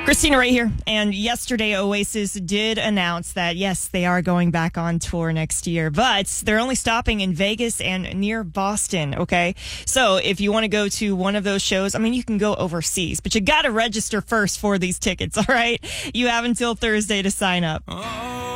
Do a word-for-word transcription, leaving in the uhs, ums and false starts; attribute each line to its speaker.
Speaker 1: Christina right here. And yesterday, Oasis did announce that, yes, they are going back on tour next year, but they're only stopping in Vegas and near Boston, okay? So if you want to go to one of those shows, I mean, you can go overseas, but you got to register first for these tickets, all right? You have until Thursday to sign up.
Speaker 2: Oh.